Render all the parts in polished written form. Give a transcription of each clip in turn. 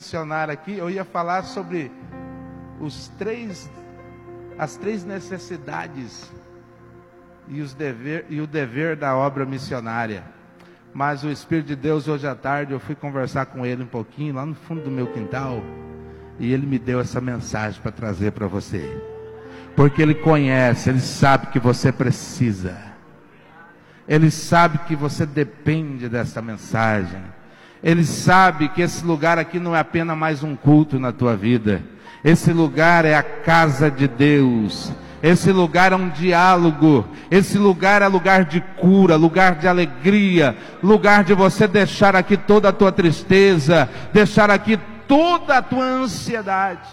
dicionário aqui, eu ia falar sobre as três necessidades e o dever da obra missionária. Mas o Espírito de Deus, hoje à tarde, eu fui conversar com ele um pouquinho, lá no fundo do meu quintal, e ele me deu essa mensagem para trazer para você. Porque ele conhece, ele sabe que você precisa. Ele sabe que você depende dessa mensagem. Ele sabe que esse lugar aqui não é apenas mais um culto na tua vida. Esse lugar é a casa de Deus. Esse lugar é um diálogo. Esse lugar é lugar de cura, lugar de alegria, lugar de você deixar aqui toda a tua tristeza, deixar aqui toda a tua ansiedade.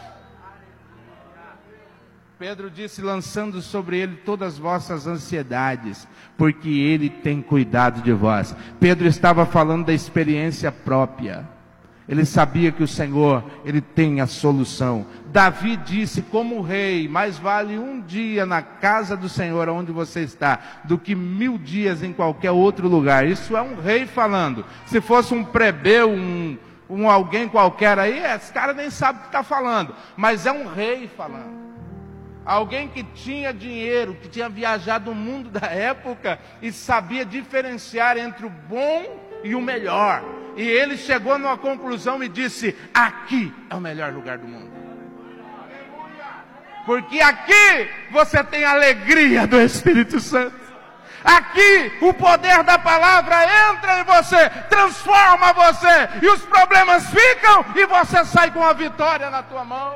Pedro disse, lançando sobre ele todas as vossas ansiedades, porque ele tem cuidado de vós. Pedro estava falando da experiência própria. Ele sabia que o Senhor, ele tem a solução. Davi disse, como rei, mais vale um dia na casa do Senhor, onde você está, do que 1000 dias em qualquer outro lugar. Isso é um rei falando. Se fosse um plebeu, um alguém qualquer aí, esse cara nem sabe o que está falando. Mas é um rei falando. Alguém que tinha dinheiro, que tinha viajado o mundo da época e sabia diferenciar entre o bom e o melhor. E ele chegou numa conclusão e disse, aqui é o melhor lugar do mundo. Porque aqui você tem a alegria do Espírito Santo. Aqui o poder da palavra entra em você, transforma você, e os problemas ficam e você sai com a vitória na tua mão.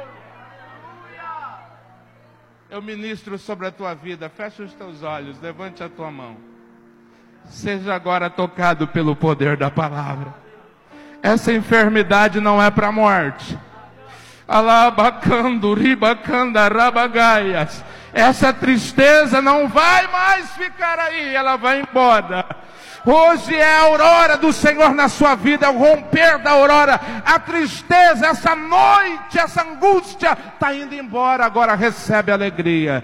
Eu ministro sobre a tua vida. Fecha os teus olhos, levante a tua mão. Seja agora tocado pelo poder da palavra. Essa enfermidade não é para a morte. Alabacando, ribacanda, rabagaias. Essa tristeza não vai mais ficar aí, ela vai embora. Hoje é a aurora do Senhor na sua vida, é o romper da aurora. A tristeza, essa noite, essa angústia está indo embora. Agora recebe alegria,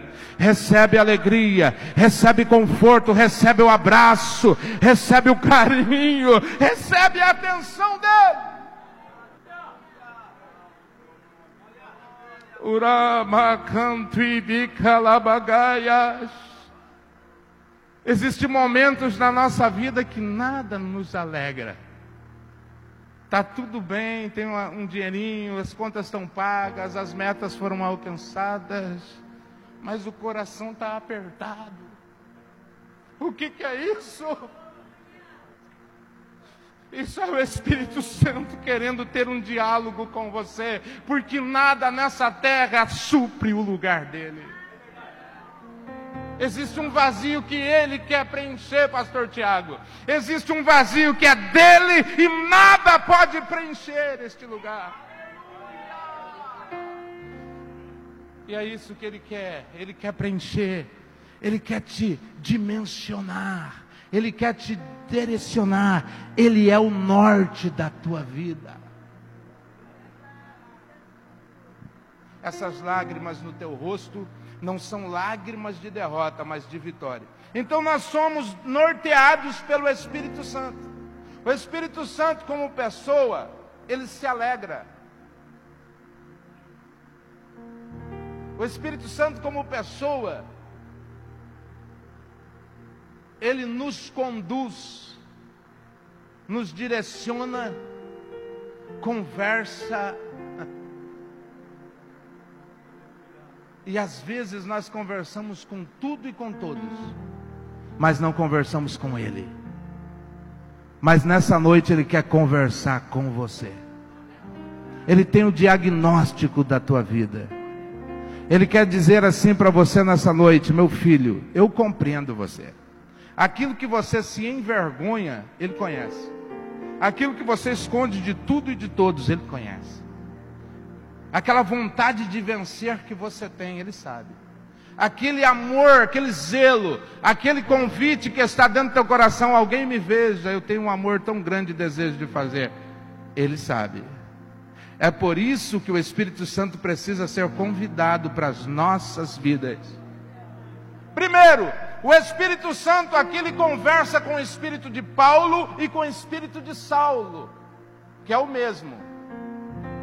recebe conforto, recebe o abraço, recebe o carinho, recebe a atenção dele. Uramacantribicalabagaias. Existem momentos na nossa vida que nada nos alegra. Está tudo bem, tem um dinheirinho, as contas estão pagas, as metas foram alcançadas, mas o coração está apertado. O que é isso? Isso é o Espírito Santo querendo ter um diálogo com você, porque nada nessa terra supre o lugar dele. Existe um vazio que ele quer preencher, pastor Tiago. Existe um vazio que é dele e nada pode preencher este lugar. E é isso que ele quer preencher. Ele quer te dimensionar. Ele quer te direcionar. Ele é o norte da tua vida. Essas lágrimas no teu rosto não são lágrimas de derrota, mas de vitória. Então nós somos norteados pelo Espírito Santo. O Espírito Santo, como pessoa, ele se alegra. O Espírito Santo, como pessoa, ele nos conduz, nos direciona, conversa. E às vezes nós conversamos com tudo e com todos, mas não conversamos com Ele. Mas nessa noite Ele quer conversar com você. Ele tem o diagnóstico da tua vida. Ele quer dizer assim para você nessa noite: meu filho, eu compreendo você. Aquilo que você se envergonha, Ele conhece. Aquilo que você esconde de tudo e de todos, Ele conhece. Aquela vontade de vencer que você tem, Ele sabe. Aquele amor, aquele zelo, aquele convite que está dentro do teu coração: alguém me veja, eu tenho um amor tão grande e desejo de fazer. Ele sabe. É por isso que o Espírito Santo precisa ser convidado para as nossas vidas. Primeiro, o Espírito Santo aqui ele conversa com o espírito de Paulo e com o espírito de Saulo, que é o mesmo.